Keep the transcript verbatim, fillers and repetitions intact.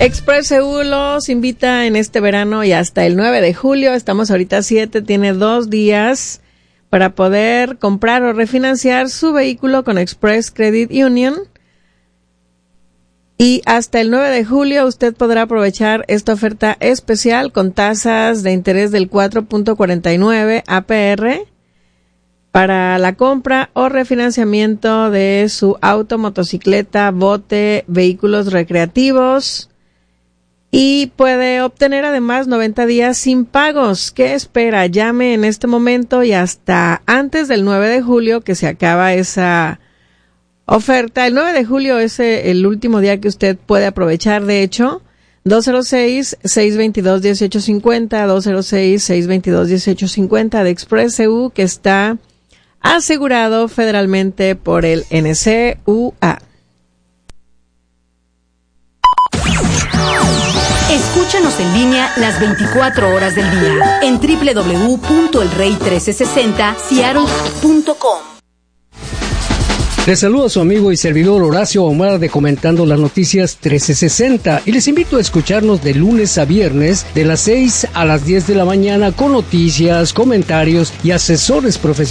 Express E U los invita en este verano y hasta el nueve de julio, estamos ahorita a siete, tiene dos días para poder comprar o refinanciar su vehículo con Express Credit Union. Y hasta el nueve de julio usted podrá aprovechar esta oferta especial con tasas de interés del cuatro punto cuarenta y nueve A P R para la compra o refinanciamiento de su auto, motocicleta, bote, vehículos recreativos. Y puede obtener además noventa días sin pagos. ¿Qué espera? Llame en este momento y hasta antes del nueve de julio que se acaba esa oferta. El nueve de julio es el último día que usted puede aprovechar, de hecho. dos cero seis, seis dos dos, uno ocho cinco cero, dos cero seis, seis dos dos, uno ocho cinco cero de Express E U, que está asegurado federalmente por el N C U A. Escúchanos en línea las veinticuatro horas del día en doble u doble u doble u punto el rey trece sesenta seattle punto com. Les saluda su amigo y servidor Horacio Omar de Comentando las Noticias trece sesenta y les invito a escucharnos de lunes a viernes de las seis a las diez de la mañana con noticias, comentarios y asesores profesionales